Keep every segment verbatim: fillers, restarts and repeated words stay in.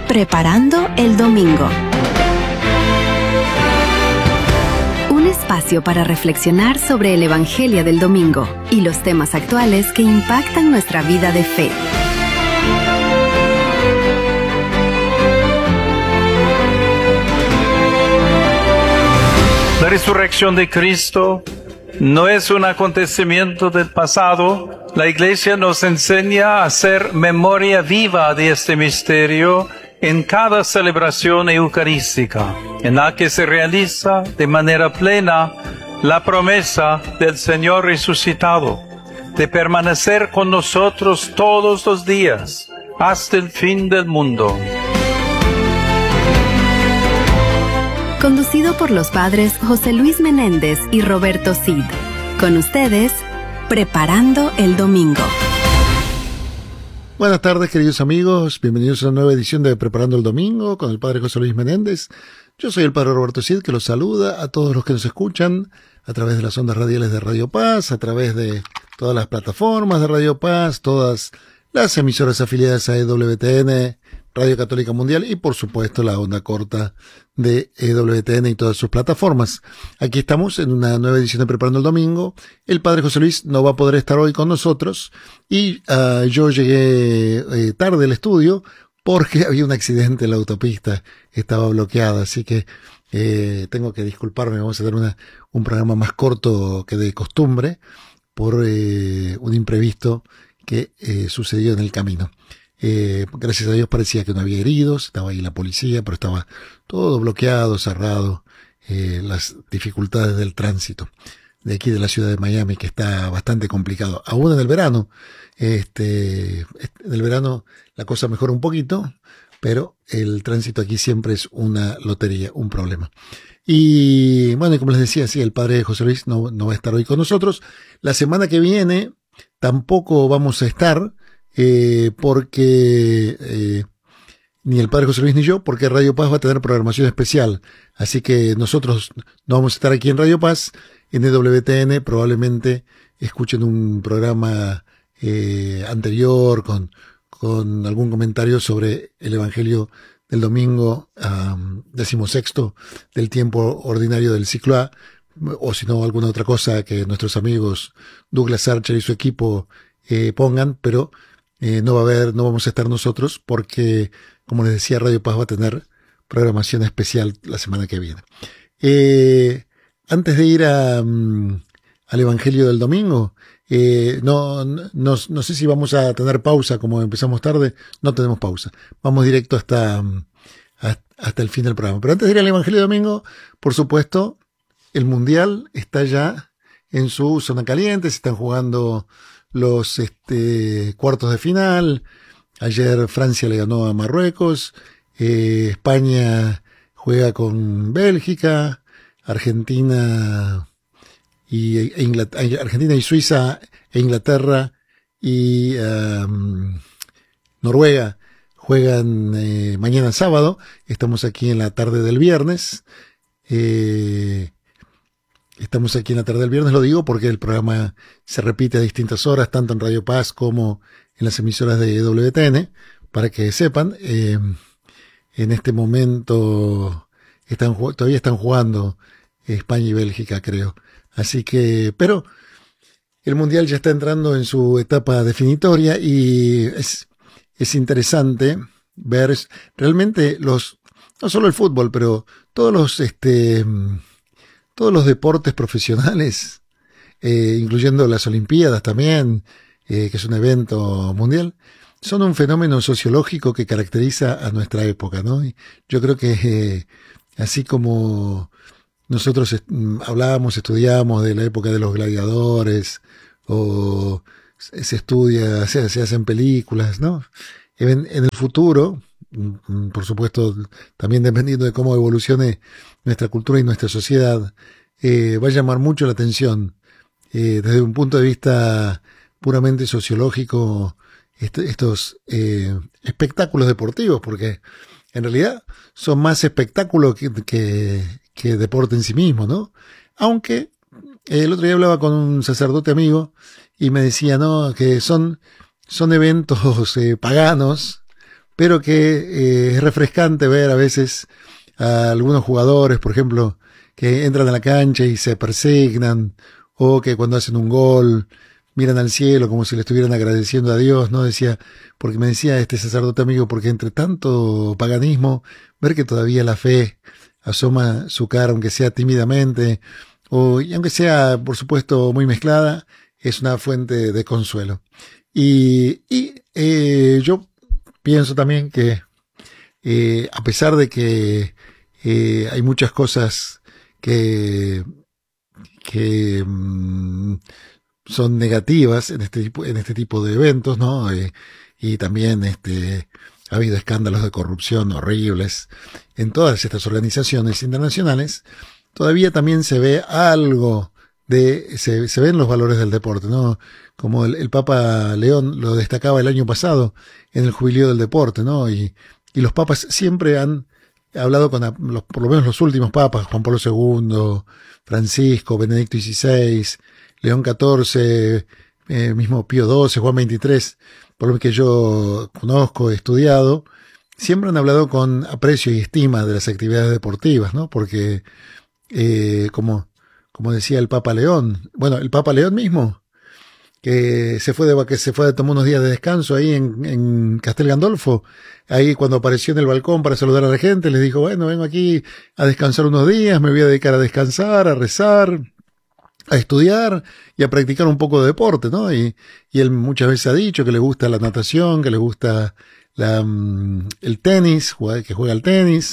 Preparando el Domingo. Un espacio para reflexionar sobre el Evangelio del Domingo y los temas actuales que impactan nuestra vida de fe. La resurrección de Cristo no es un acontecimiento del pasado. La Iglesia nos enseña a hacer memoria viva de este misterio en cada celebración eucarística, en la que se realiza de manera plena la promesa del Señor resucitado, de permanecer con nosotros todos los días, hasta el fin del mundo. Conducido por los padres José Luis Menéndez y Roberto Cid. Con ustedes, Preparando el Domingo. Buenas tardes, queridos amigos. Bienvenidos a una nueva edición de Preparando el Domingo con el padre José Luis Menéndez. Yo soy el padre Roberto Cid, que los saluda a todos los que nos escuchan a través de las ondas radiales de Radio Paz, a través de todas las plataformas de Radio Paz, todas las emisoras afiliadas a E W T N, Radio Católica Mundial y, por supuesto, la onda corta de E W T N y todas sus plataformas. Aquí estamos en una nueva edición de Preparando el Domingo. El padre José Luis no va a poder estar hoy con nosotros y uh, yo llegué eh, tarde al estudio porque había un accidente en la autopista, estaba bloqueada, así que eh, tengo que disculparme. Vamos a tener una, un programa más corto que de costumbre por eh, un imprevisto que eh, sucedió en el camino. Eh, gracias a Dios parecía que no había heridos, estaba ahí la policía, pero estaba todo bloqueado, cerrado, eh, las dificultades del tránsito de aquí de la ciudad de Miami, que está bastante complicado, aún en el verano. Este, en el verano la cosa mejora un poquito, pero el tránsito aquí siempre es una lotería, un problema. Y bueno, como les decía, sí, el padre José Luis no, no va a estar hoy con nosotros. La semana que viene tampoco vamos a estar, Eh, porque eh, ni el padre José Luis ni yo, porque Radio Paz va a tener programación especial, así que nosotros no vamos a estar aquí en Radio Paz. En E W T N probablemente escuchen un programa eh, anterior con, con algún comentario sobre el Evangelio del domingo um, decimosexto del tiempo ordinario del ciclo A, o si no alguna otra cosa que nuestros amigos Douglas Archer y su equipo eh, pongan, pero Eh, no va a haber, no vamos a estar nosotros porque, como les decía, Radio Paz va a tener programación especial la semana que viene. Eh, antes de ir a, um, al Evangelio del Domingo, eh, no, no, no sé si vamos a tener pausa como empezamos tarde. No tenemos pausa. Vamos directo hasta, um, hasta el fin del programa. Pero antes de ir al Evangelio del Domingo, por supuesto, el Mundial está ya en su zona caliente. Se están jugando los este, cuartos de final. Ayer Francia le ganó a Marruecos, eh, España juega con Bélgica, Argentina y, e Inglaterra, Argentina y Suiza e Inglaterra y um, Noruega juegan eh, mañana sábado. Estamos aquí en la tarde del viernes. Eh, Estamos aquí en la tarde del viernes, lo digo porque el programa se repite a distintas horas, tanto en Radio Paz como en las emisoras de E W T N, para que sepan. Eh, en este momento están, todavía están jugando España y Bélgica, creo. Así que, pero el Mundial ya está entrando en su etapa definitoria y es, es interesante ver realmente los, no solo el fútbol, pero todos los, este, todos los deportes profesionales, eh, incluyendo las Olimpiadas también, eh, que es un evento mundial, son un fenómeno sociológico que caracteriza a nuestra época, ¿no? Y yo creo que eh, así como nosotros est- hablábamos, estudiábamos de la época de los gladiadores, o se estudia, se, se hacen películas, ¿no? En, en el futuro, por supuesto, también dependiendo de cómo evolucione nuestra cultura y nuestra sociedad, eh, va a llamar mucho la atención, eh, desde un punto de vista puramente sociológico, est- estos eh, espectáculos deportivos, porque en realidad son más espectáculo que, que, que deporte en sí mismo, ¿no? Aunque eh, el otro día hablaba con un sacerdote amigo y me decía, no, que son, son eventos eh, paganos, pero que eh, es refrescante ver a veces a algunos jugadores, por ejemplo, que entran a la cancha y se persignan, o que cuando hacen un gol miran al cielo como si le estuvieran agradeciendo a Dios, ¿no? Decía, porque me decía este sacerdote amigo, porque entre tanto paganismo, ver que todavía la fe asoma su cara, aunque sea tímidamente, o y aunque sea, por supuesto, muy mezclada, es una fuente de consuelo. Y, y eh, yo pienso también que, eh, a pesar de que eh, hay muchas cosas que, que mmm, son negativas en este tipo, en este tipo de eventos, ¿no? Eh, y también este, ha habido escándalos de corrupción horribles en todas estas organizaciones internacionales. Todavía también se ve algo de, se, se ven los valores del deporte, ¿no? Como el, el Papa León lo destacaba el año pasado en el Jubileo del Deporte, ¿no? Y, y los papas siempre han hablado con, los, por lo menos los últimos papas, Juan Pablo segundo, Francisco, Benedicto dieciséis, León catorce, eh, mismo Pío doce, Juan veintitrés, por lo que yo conozco, he estudiado, siempre han hablado con aprecio y estima de las actividades deportivas, ¿no? Porque, eh, como, como decía el Papa León, bueno, el Papa León mismo, que se fue de, que se fue de tomar unos días de descanso ahí en, en Castel Gandolfo, ahí cuando apareció en el balcón para saludar a la gente, les dijo, bueno, vengo aquí a descansar unos días, me voy a dedicar a descansar, a rezar, a estudiar y a practicar un poco de deporte, ¿no? Y, y él muchas veces ha dicho que le gusta la natación, que le gusta la, el tenis, que juega al tenis,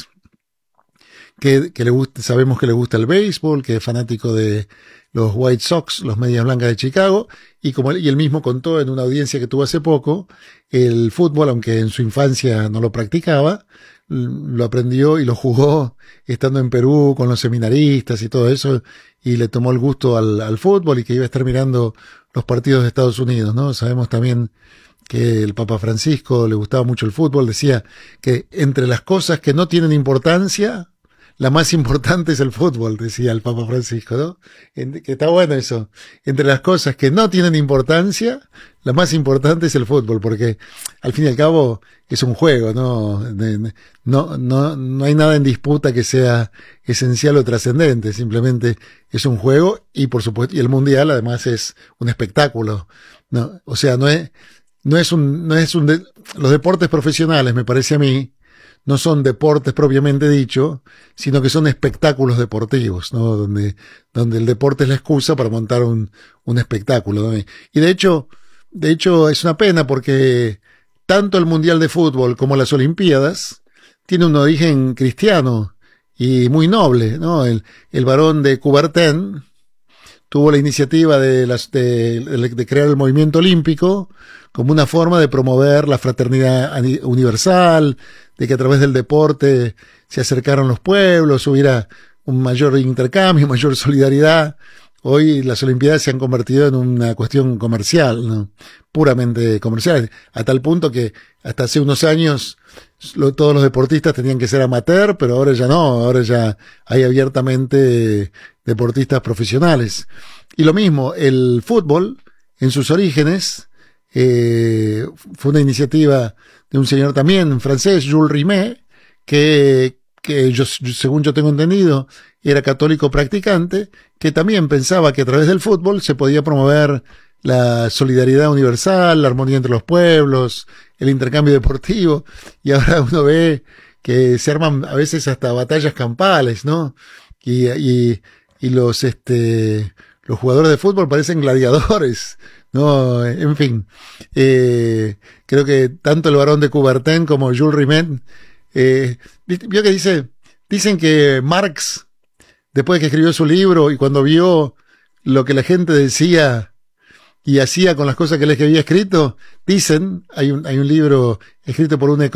que, que le gusta, sabemos que le gusta el béisbol, que es fanático de los White Sox, los Medias Blancas de Chicago, y como él, y él mismo contó en una audiencia que tuvo hace poco, el fútbol, aunque en su infancia no lo practicaba, lo aprendió y lo jugó estando en Perú con los seminaristas y todo eso, y le tomó el gusto al, al fútbol y que iba a estar mirando los partidos de Estados Unidos, ¿no? Sabemos también que el Papa Francisco le gustaba mucho el fútbol, decía que entre las cosas que no tienen importancia, la más importante es el fútbol, decía el Papa Francisco, ¿no? Que está bueno eso. Entre las cosas que no tienen importancia, la más importante es el fútbol, porque al fin y al cabo es un juego, ¿no? No, no, no hay nada en disputa que sea esencial o trascendente, simplemente es un juego y por supuesto, y el mundial además es un espectáculo, ¿no? O sea, no es, no es un, no es un, de, los deportes profesionales, me parece a mí, no son deportes propiamente dicho, sino que son espectáculos deportivos, ¿no? Donde, donde el deporte es la excusa para montar un, un espectáculo, ¿no? Y de hecho, de hecho es una pena porque tanto el Mundial de Fútbol como las Olimpiadas tienen un origen cristiano y muy noble, ¿no? El, el barón de Coubertin tuvo la iniciativa de, las, de, de crear el movimiento olímpico como una forma de promover la fraternidad universal, de que a través del deporte se acercaron los pueblos, hubiera un mayor intercambio, mayor solidaridad. Hoy las Olimpiadas se han convertido en una cuestión comercial, ¿no? Puramente comercial, a tal punto que hasta hace unos años lo, todos los deportistas tenían que ser amateur, pero ahora ya no, ahora ya hay abiertamente deportistas profesionales. Y lo mismo, el fútbol, en sus orígenes, eh, fue una iniciativa de un señor también francés, Jules Rimet, que, que yo, según yo tengo entendido, era católico practicante, que también pensaba que a través del fútbol se podía promover la solidaridad universal, la armonía entre los pueblos, el intercambio deportivo, y ahora uno ve que se arman a veces hasta batallas campales, ¿no? Y, y, y los, este, los jugadores de fútbol parecen gladiadores, ¿no? En fin, eh, creo que tanto el barón de Coubertin como Jules Rimet, eh, vio que dice, dicen que Marx, después de que escribió su libro y cuando vio lo que la gente decía y hacía con las cosas que él había escrito, dicen, hay un, hay un libro escrito por un